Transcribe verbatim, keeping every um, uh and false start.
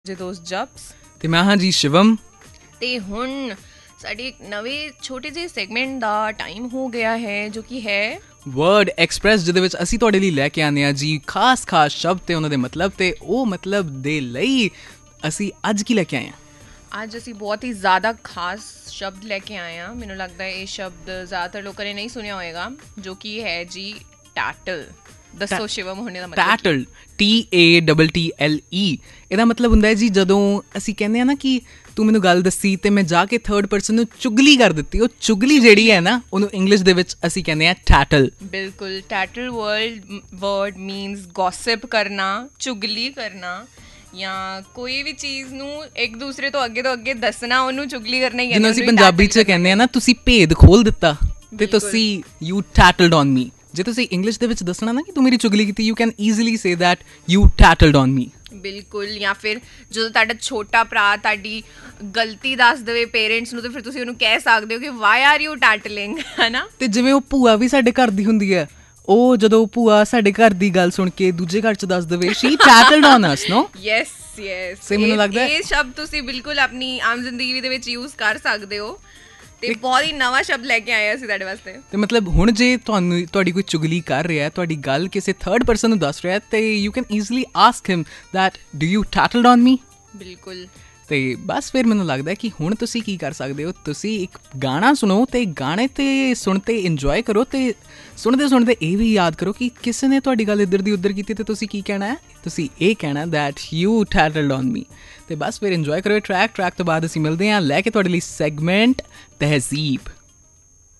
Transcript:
ਜੇ ਦੋਸਤ ਜਬਸ ਤੇ ਮੈਂ ਹਾਂ ਜੀ ਸ਼ਿਵਮ। ਤੇ ਹੁਣ ਸਾਡੇ ਇੱਕ ਨਵੇਂ ਛੋਟੇ ਜਿਹੇ ਸੈਗਮੈਂਟ ਦਾ ਟਾਈਮ ਹੋ ਗਿਆ ਹੈ ਜੋ ਕਿ ਹੈ ਵਰਡ ਐਕਸਪ੍ਰੈਸ, ਜਿਹਦੇ ਵਿੱਚ ਅਸੀਂ ਤੁਹਾਡੇ ਲਈ ਲੈ ਕੇ ਆਉਂਦੇ ਹਾਂ ਜੀ ਖਾਸ ਖਾਸ ਸ਼ਬਦ ਤੇ ਉਹਨਾਂ ਦੇ ਮਤਲਬ, ਤੇ ਉਹ ਮਤਲਬ ਦੇ ਲਈ ਅਸੀਂ ਅੱਜ ਕੀ ਲੈ ਕੇ ਆਏ ਹਾਂ। ਅੱਜ ਅਸੀਂ ਬਹੁਤ ਹੀ ਜ਼ਿਆਦਾ ਖਾਸ ਸ਼ਬਦ ਲੈ ਕੇ ਆਏ ਹਾਂ। ਮੈਨੂੰ ਲੱਗਦਾ ਹੈ ਇਹ ਸ਼ਬਦ ਜ਼ਿਆਦਾਤਰ ਲੋਕਾਂ ਨੇ ਨਹੀਂ ਸੁਣਿਆ ਹੋਏਗਾ, ਜੋ ਕਿ ਹੈ ਜੀ ਟੈਟਲ। ਦੱਸੋ ਸ਼ਿਵਮ ਹੁਣੇ ਦਾ ਮਤਲਬ। ਟੈਟਲ, T A double T L E. ਇਹਦਾ ਮਤਲਬ ਹੁੰਦਾ ਹੈ ਜੀ ਜਦੋਂ ਅਸੀਂ ਕਹਿੰਦੇ ਹਾਂ ਨਾ ਕਿ ਤੂੰ ਮੈਨੂੰ ਗੱਲ ਦੱਸੀ ਤੇ ਮੈਂ ਜਾ ਕੇ ਥਰਡ ਪਰਸਨ ਨੂੰ ਚੁਗਲੀ ਕਰ ਦਿੱਤੀ, ਉਹ ਚੁਗਲੀ ਜਿਹੜੀ ਹੈ ਨਾ ਉਹਨੂੰ ਇੰਗਲਿਸ਼ ਦੇ ਵਿੱਚ ਅਸੀਂ ਕਹਿੰਦੇ ਹਾਂ ਟੈਟਲ। ਬਿਲਕੁਲ, ਟੈਟਲ ਵਰਡ ਵਰਡ ਮੀਨਸ ਗੌਸਿਪ ਕਰਨਾ, ਚੁਗਲੀ ਕਰਨਾ, ਜਾਂ ਕੋਈ ਵੀ ਚੀਜ਼ ਨੂੰ ਇੱਕ ਦੂਸਰੇ ਤੋਂ ਅੱਗੇ ਤੋਂ ਅੱਗੇ ਦੱਸਣਾ, ਉਹਨੂੰ ਚੁਗਲੀ ਕਰਨਾ ਹੀ ਹੈ। ਜਿਹਨੂੰ ਅਸੀਂ ਪੰਜਾਬੀ 'ਚ ਕਹਿੰਦੇ ਹਾਂ ਨਾ ਤੁਸੀਂ ਭੇਦ ਖੋਲ ਦਿੱਤਾ ਤੇ ਤੁਸੀਂ ਯੂ ਟੈਟਲਡ ਔਨ ਮੀ। ਜੇ ਤੁਸੀਂ ਇੰਗਲਿਸ਼ ਦੇ ਵਿੱਚ ਦੱਸਣਾ ਨਾ ਕਿ ਤੂੰ ਮੇਰੀ ਚੁਗਲੀ ਕੀਤੀ, you can easily say that you ਟੈਟਲਡ on ਮੀ। ਬਿਲਕੁਲ। ਜਾਂ ਫਿਰ ਜਦੋਂ ਤੁਹਾਡਾ ਛੋਟਾ ਭਰਾ ਤੁਹਾਡੀ ਗਲਤੀ ਦੱਸ ਦੇਵੇ ਪੇਰੈਂਟਸ ਨੂੰ, ਤਾਂ ਫਿਰ ਤੁਸੀਂ ਉਹਨੂੰ ਕਹਿ ਸਕਦੇ ਹੋ ਕਿ ਵਾਈ ਆਰ ਯੂ ਟੈਟਲਿੰਗ, ਹੈ ਨਾ। ਤੇ ਜਿਵੇਂ ਉਹ ਭੂਆ ਵੀ ਸਾਡੇ ਘਰ ਦੀ ਹੁੰਦੀ ਹੈ, ਉਹ ਜਦੋਂ ਭੂਆ ਸਾਡੇ ਘਰ ਦੀ ਗੱਲ ਸੁਣ ਕੇ ਦੂਜੇ ਘਰ 'ਚ ਦੱਸ ਦੇਵੇ Shri ਟੈਟਲਡ on us, no. Yes yes, ਸੇ ਮੈਨੂੰ ਲੱਗਦਾ ਇਹ ਸ਼ਬਦ ਤੁਸੀਂ ਬਿਲਕੁਲ ਆਪਣੀ ਆਮ ਜ਼ਿੰਦਗੀ ਦੇ ਵਿੱਚ ਯੂਜ਼ ਕਰ ਸਕਦੇ ਹੋ। ਤੇ ਬਹੁਤ ਹੀ ਨਵਾਂ ਸ਼ਬਦ ਲੈ ਕੇ ਆਏ ਅਸੀਂ ਤੁਹਾਡੇ ਵਾਸਤੇ। ਤੇ ਮਤਲਬ ਹੁਣ ਜੇ ਤੁਹਾਨੂੰ ਤੁਹਾਡੀ ਕੋਈ ਚੁਗਲੀ ਕਰ ਰਿਹਾ, ਤੁਹਾਡੀ ਗੱਲ ਕਿਸੇ ਥਰਡ ਪਰਸਨ ਨੂੰ ਦੱਸ ਰਿਹਾ, ਤੇ you can easily ask him that do you ਟੈਟਲਡ on ਮੀ। ਬਿਲਕੁਲ। ਤੇ ਬਸ ਫਿਰ ਮੈਨੂੰ ਲੱਗਦਾ ਕਿ ਹੁਣ ਤੁਸੀਂ ਕੀ ਕਰ ਸਕਦੇ ਹੋ, ਤੁਸੀਂ ਇੱਕ ਗਾਣਾ ਸੁਣੋ ਤੇ ਗਾਣੇ ਤੇ ਸੁਣ ਤੇ ਇੰਜੋਏ ਕਰੋ, ਤੇ ਸੁਣਦੇ ਸੁਣਦੇ ਇਹ ਵੀ ਯਾਦ ਕਰੋ ਕਿ ਕਿਸੇ ਨੇ ਤੁਹਾਡੀ ਗੱਲ ਇੱਧਰ ਦੀ ਉੱਧਰ ਕੀਤੀ ਤੇ ਤੁਸੀਂ ਕੀ ਕਹਿਣਾ ਹੈ, ਤੁਸੀਂ ਇਹ ਕਹਿਣਾ ਦੈਟ ਯੂ ਟੈਟਲਡ ਔਨ ਮੀ। ਤੇ ਬਸ ਫਿਰ ਇੰਜੋਏ ਕਰੋ ਟਰੈਕ। ਟਰੈਕ ਤੋਂ ਬਾਅਦ ਅਸੀਂ ਮਿਲਦੇ ਹਾਂ ਲੈ ਕੇ ਤੁਹਾਡੇ ਲਈ ਸੈਗਮੈਂਟ ਤਹਿਜ਼ੀਬ।